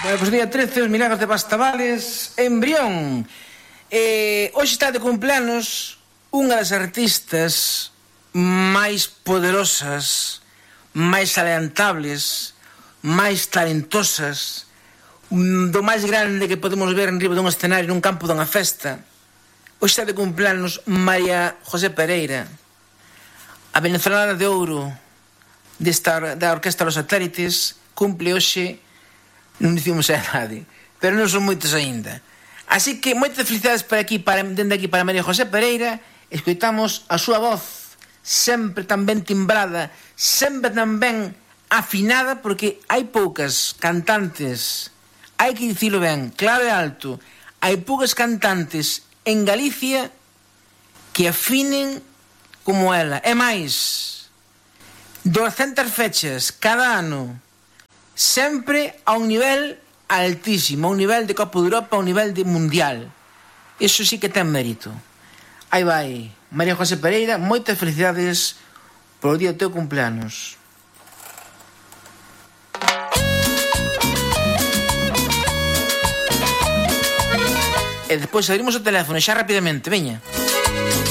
Bueno, pues día 13, os milagros de Bastavales en Brión. Hoxe está de cumpleanos unha das artistas máis poderosas, máis salientables, máis talentosas, do máis grande que podemos ver en riba dun escenario nun campo dunha festa. Hoxe está de cumpleanos María José Pereira, a venezolana de ouro da Orquestra Los Satélites. Cumple hoxe, non dicimos a idade, pero non son moitos aínda. Así que moitas felicidades dende aquí para María José Pereira. Escoitamos a súa voz sempre tan ben timbrada, sempre tan ben afinada, porque hai poucas cantantes, hai que dicilo ben, claro e alto, hai poucas cantantes en Galicia que afinen como ela. É máis, 200 fechas cada ano, sempre a un nivel altísimo, a un nivel de Copa de Europa, a un nivel de Mundial. Iso sí que ten mérito. Aí vai, María José Pereira, moitas felicidades polo día do teu cumpleanos. E despois abrimos o teléfono xa rapidamente, veña.